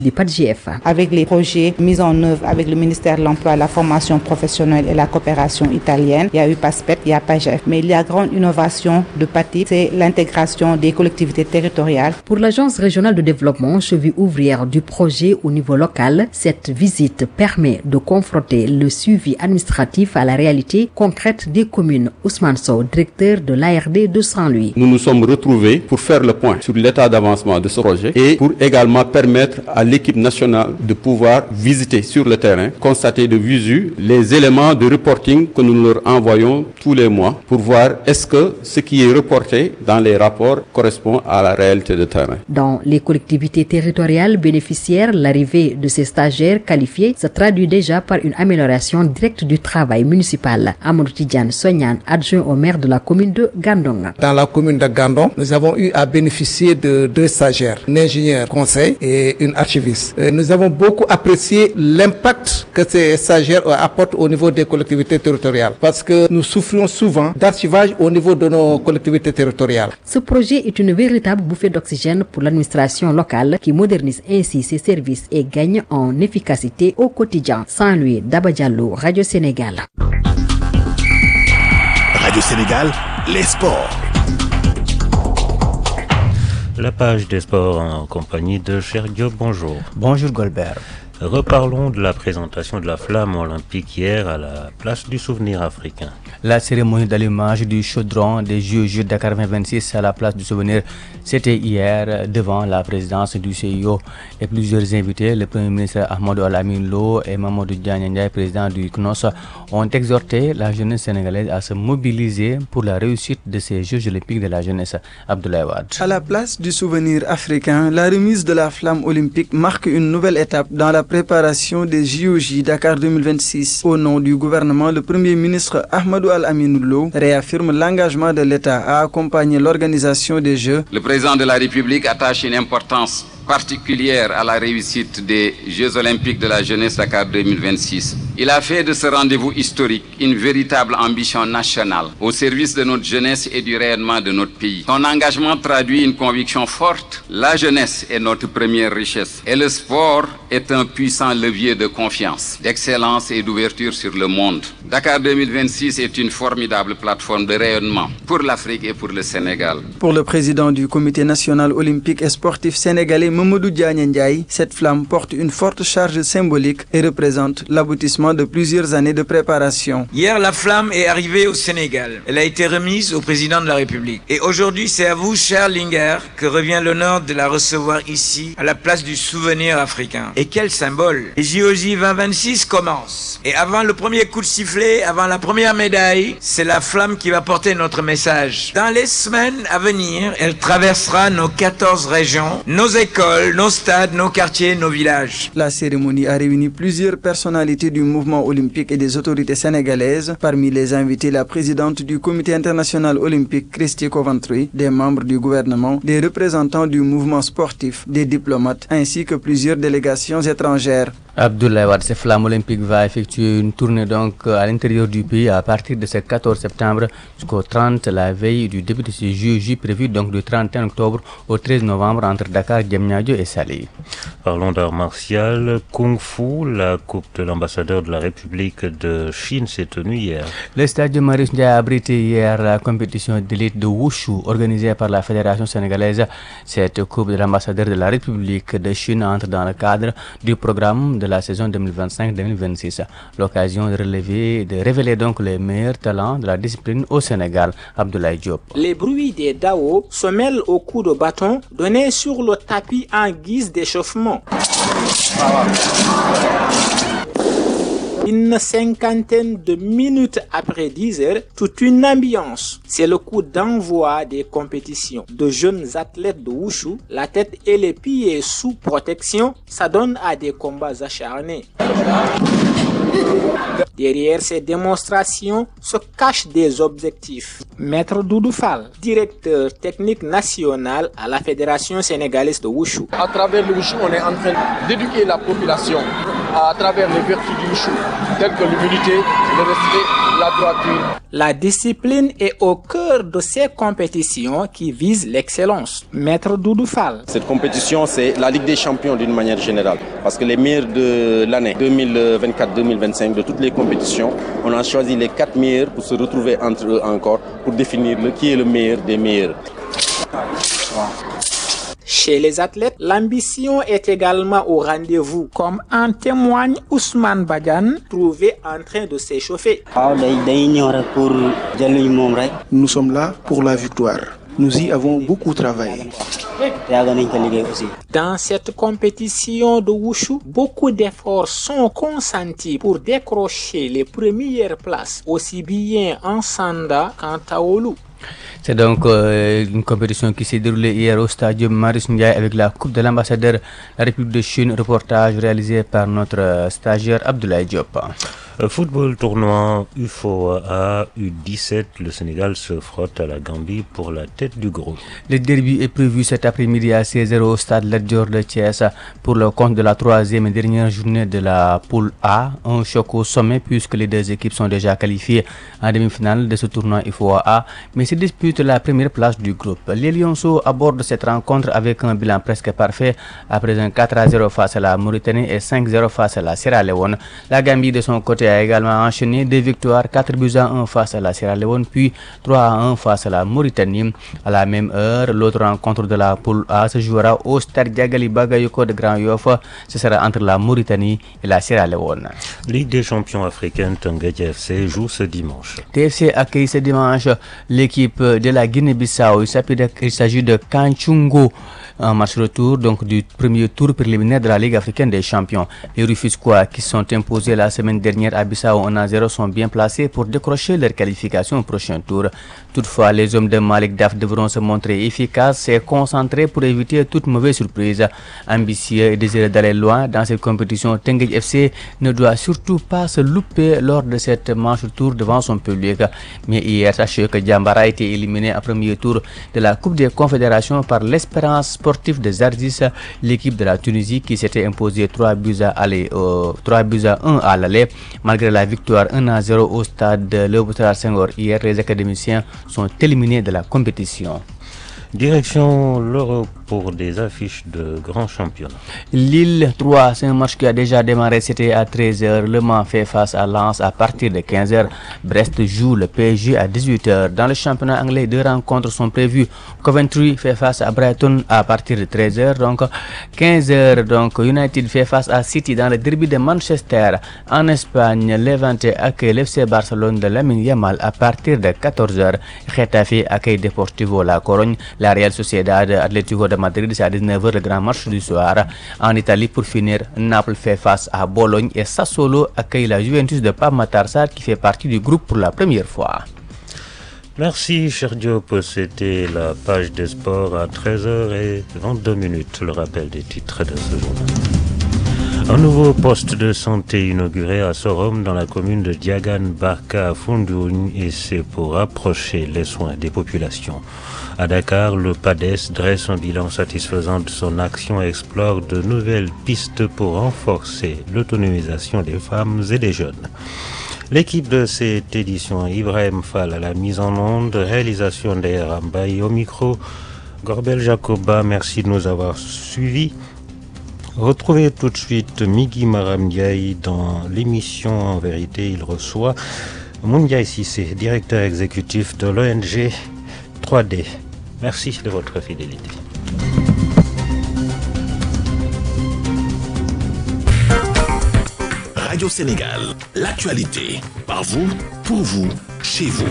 du PADJF. Avec les projets mis en œuvre avec le ministère de l'Emploi, la formation professionnelle et la coopération italienne, il y a eu PASPET, il y a PAGEF. Mais il y a grande innovation de PATIT, c'est l'intégration des collectivités territoriales. Pour l'Agence régionale de développement, cheville ouvrière du projet au niveau local, cette visite permet de confronter le suivi administratif à la réalité concrète des communes. Ousmane Sow, directeur de l'ARD de Saint-Louis. Nous nous sommes retrouvés pour faire le point sur l'état d'avancement de ce projet et pour également permettre à l'équipe nationale de pouvoir visiter sur le terrain, constater de visu les éléments de reporting que nous leur envoyons tous les mois pour voir est-ce que ce qui est reporté dans les rapports correspond à la réalité de terrain. Dans les collectivités territoriales bénéficiaires, l'arrivée de ces stagiaires qualifiés se traduit déjà par une amélioration directe du travail municipal. Amadou Tidiane Soignan, adjoint au maire de la commune de Gandon. Dans la commune de Gandon, nous avons eu à bénéficier de 2 stagiaires, un ingénieur conseil et une archiviste. Nous avons beaucoup apprécié l'impact que ces stagiaires apportent au niveau des collectivités territoriales parce que nous souffrions souvent d'archivage au niveau de nos collectivités territoriales. Ce projet est une véritable bouffée d'oxygène pour l'administration locale qui modernise ainsi ses services et gagne en efficacité au quotidien. Saint-Louis, Daba Diallo, Radio Sénégal. Radio Sénégal, les sports. La page des sports en compagnie de Cher Diop, bonjour. Bonjour Goldberg. Reparlons de la présentation de la flamme olympique hier à la place du souvenir africain. La cérémonie d'allumage du chaudron des Jeux Dakar 2026 à la place du souvenir, c'était hier devant la présidence du CIO et plusieurs invités. Le Premier ministre Ahmadou Al-Amin Lo et Mamadou Diagne Ndiaye, président du CNOS, ont exhorté la jeunesse sénégalaise à se mobiliser pour la réussite de ces Jeux olympiques de la jeunesse. Abdoulaye Wade. À la place du souvenir africain, la remise de la flamme olympique marque une nouvelle étape dans la préparation des JOJ Dakar 2026. Au nom du gouvernement, le Premier ministre Ahmadou Al-Amin Lo réaffirme l'engagement de l'État à accompagner l'organisation des Jeux. Le président de la République attache une importance particulière à la réussite des Jeux olympiques de la jeunesse Dakar 2026. Il a fait de ce rendez-vous historique une véritable ambition nationale au service de notre jeunesse et du rayonnement de notre pays. Son engagement traduit une conviction forte. La jeunesse est notre première richesse et le sport est un puissant levier de confiance, d'excellence et d'ouverture sur le monde. Dakar 2026 est une formidable plateforme de rayonnement pour l'Afrique et pour le Sénégal. Pour le président du Comité national olympique et sportif sénégalais, Mamadou Diagne Ndiaye, cette flamme porte une forte charge symbolique et représente l'aboutissement de plusieurs années de préparation. Hier, la flamme est arrivée au Sénégal. Elle a été remise au président de la République. Et aujourd'hui, c'est à vous, cher Linger, que revient l'honneur de la recevoir ici, à la place du souvenir africain. Et quel symbole! Les JOJ 2026 commencent. Et avant le premier coup de sifflet, avant la première médaille, c'est la flamme qui va porter notre message. Dans les semaines à venir, elle traversera nos 14 régions, nos écoles, nos stades, nos quartiers, nos villages. La cérémonie a réuni plusieurs personnalités du mouvement olympique et des autorités sénégalaises. Parmi les invités, la présidente du Comité international olympique, Christy Coventry, des membres du gouvernement, des représentants du mouvement sportif, des diplomates, ainsi que plusieurs délégations étrangères. Abdoulaye Wade, cette flamme olympique va effectuer une tournée donc à l'intérieur du pays à partir de ce 14 septembre jusqu'au 30, la veille du début de ces JOJ prévu donc du 31 octobre au 13 novembre entre Dakar, Diamniadio et Saly. Parlons d'art martial, Kung Fu, la coupe de l'ambassadeur de la République de Chine s'est tenue hier. Le stade de Marius Ndiaye a abrité hier la compétition d'élite de Wushu organisée par la Fédération sénégalaise. Cette coupe de l'ambassadeur de la République de Chine entre dans le cadre du programme de la saison 2025-2026. L'occasion de révéler donc les meilleurs talents de la discipline au Sénégal. Abdoulaye Diop. Les bruits des Dao se mêlent aux coups de bâton donnés sur le tapis en guise d'échauffement. Une cinquantaine de minutes après 10 heures, toute une ambiance. C'est le coup d'envoi des compétitions. De jeunes athlètes de Wushu, la tête et les pieds sous protection, ça donne à des combats acharnés. Derrière ces démonstrations se cachent des objectifs. Maître Doudou Fall, directeur technique national à la Fédération sénégalaise de Wushu. À travers le Wushu, on est en train d'éduquer la population à travers les vertus du wushu, telles que l'humilité, le respect, la droiture. La discipline est au cœur de ces compétitions qui visent l'excellence. Maître Doudou Fall. Cette compétition, c'est la Ligue des champions d'une manière générale. Parce que les meilleurs de l'année 2024-2025, de toutes les compétitions, on a choisi les 4 meilleurs pour se retrouver entre eux encore, pour définir qui est le meilleur des meilleurs. Chez les athlètes, l'ambition est également au rendez-vous, comme en témoigne Ousmane Badiane, trouvé en train de s'échauffer. Nous sommes là pour la victoire. Nous y avons beaucoup travaillé. Dans cette compétition de wushu, beaucoup d'efforts sont consentis pour décrocher les premières places, aussi bien en Sanda qu'en Taolu. C'est donc une compétition qui s'est déroulée hier au stade Marius Ndiaye avec la Coupe de l'ambassadeur de la République de Chine, reportage réalisé par notre stagiaire Abdoulaye Diop. Football tournoi UFOA U17, le Sénégal se frotte à la Gambie pour la tête du groupe. Le derby est prévu cet après-midi à 16h au stade Lat Dior de Thiès pour le compte de la 3e et dernière journée de la poule A. Un choc au sommet puisque les deux équipes sont déjà qualifiées en demi-finale de ce tournoi UFOA, mais se disputent la première place du groupe. Les Lionceaux abordent cette rencontre avec un bilan presque parfait après un 4-0 face à la Mauritanie et 5-0 face à la Sierra Leone. La Gambie de son côté a également enchaîné 2 victoires, 4-1 face à la Sierra Leone, puis 3-1 face à la Mauritanie. À la même heure, l'autre rencontre de la poule A se jouera au stade Diagali Bagayoko de Grand Yoff. Ce sera entre la Mauritanie et la Sierra Leone. Ligue des champions africaine, Teungueth FC joue ce dimanche. TFC accueille ce dimanche l'équipe de la Guinée-Bissau. Il s'agit de Kanchungo. Un match retour donc du premier tour préliminaire de la Ligue africaine des champions. Les Rufisquois qui sont imposés la semaine dernière à Bissau 1-0 sont bien placés pour décrocher leur qualification au prochain tour. Toutefois, les hommes de Malik Daf devront se montrer efficaces et concentrés pour éviter toute mauvaise surprise. Ambitieux et désireux d'aller loin dans cette compétition, Teungueth FC ne doit surtout pas se louper lors de cette manche retour devant son public. Mais hier, sachez que Djambara a été éliminé en premier tour de la Coupe des Confédérations par l'Espérance sportive de Zarzis, l'équipe de la Tunisie qui s'était imposée 3-1 à l'aller. Malgré la victoire 1-0 au stade Léopold Sédar Senghor hier, les académiciens sont éliminés de la compétition. Direction l'Europe pour des affiches de grands championnats. Lille 3, c'est un match qui a déjà démarré, c'était à 13h. Le Mans fait face à Lens à partir de 15h. Brest joue le PSG à 18h. Dans le championnat anglais, 2 rencontres sont prévues. Coventry fait face à Brighton à partir de 13h. Donc 15h, donc United fait face à City dans le derby de Manchester. En Espagne, Levante accueille l'FC Barcelone de Lamine Yamal à partir de 14h. Getafe accueille Deportivo La Corogne. La Real Sociedad Atlético de Madrid, c'est à 19h le grand match du soir. En Italie, pour finir, Naples fait face à Bologne et Sassuolo accueille la Juventus de Pape Matar Sarr qui fait partie du groupe pour la première fois. Merci cher Diop, c'était la page des sports à 13h22, le rappel des titres de ce journal. Un nouveau poste de santé inauguré à Sorom dans la commune de Diagane Barka à Foundiougne et c'est pour rapprocher les soins des populations. À Dakar, le PADES dresse un bilan satisfaisant de son action et explore de nouvelles pistes pour renforcer l'autonomisation des femmes et des jeunes. L'équipe de cette édition, Ibrahim Fall à la mise en onde, réalisation d'Air Mbaye au micro, Gorbel Jacoba, merci de nous avoir suivis. Retrouvez tout de suite Migui Maram Ndiaye dans l'émission En Vérité. Il reçoit Moundiaye Sissé, directeur exécutif de l'ONG 3D. Merci de votre fidélité. Radio Sénégal, l'actualité, par vous, pour vous, chez vous.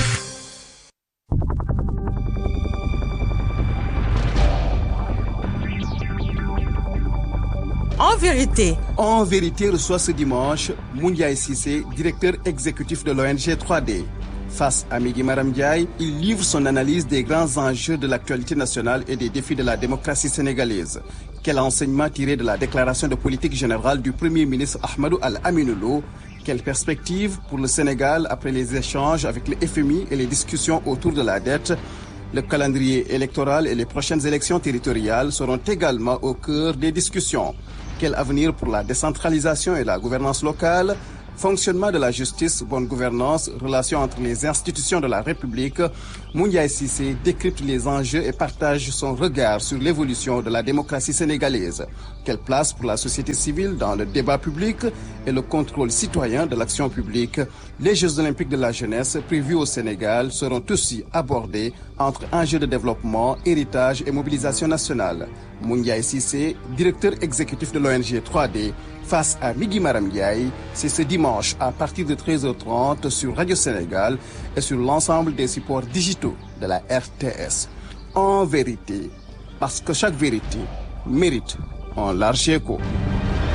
En vérité. En vérité reçoit ce dimanche Moundiaye Sissé, directeur exécutif de l'ONG 3D. Face à Migui Maram Ndiaye, il livre son analyse des grands enjeux de l'actualité nationale et des défis de la démocratie sénégalaise. Quel enseignement tiré de la déclaration de politique générale du Premier ministre Ahmadou Al-Aminou Lo? Quelle perspective pour le Sénégal après les échanges avec le FMI et les discussions autour de la dette? Le calendrier électoral et les prochaines élections territoriales seront également au cœur des discussions. Quel avenir pour la décentralisation et la gouvernance locale? Fonctionnement de la justice, bonne gouvernance, relations entre les institutions de la République, Moundiaye Cissé décrypte les enjeux et partage son regard sur l'évolution de la démocratie sénégalaise. Quelle place pour la société civile dans le débat public et le contrôle citoyen de l'action publique? Les Jeux olympiques de la jeunesse prévus au Sénégal seront aussi abordés entre enjeux de développement, héritage et mobilisation nationale. Moundiaye Cissé, directeur exécutif de l'ONG 3D, face à Migui Maram Ndiaye, c'est ce dimanche à partir de 13h30 sur Radio Sénégal et sur l'ensemble des supports digitaux de la RTS. En vérité, parce que chaque vérité mérite un large écho.